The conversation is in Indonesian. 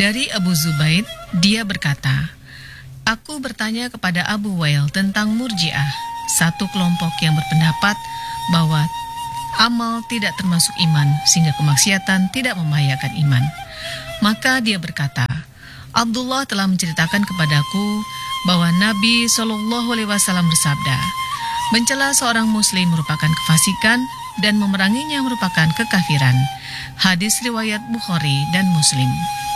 Dari Abu Zubaid, dia berkata, "Aku bertanya kepada Abu Wail tentang Murji'ah, satu kelompok yang berpendapat bahwa amal tidak termasuk iman, sehingga kemaksiatan tidak membahayakan iman. Maka dia berkata, Abdullah telah menceritakan kepadaku bahwa Nabi SAW bersabda, mencela seorang muslim merupakan kefasikan dan memeranginya merupakan kekafiran. Hadis riwayat Bukhari dan Muslim.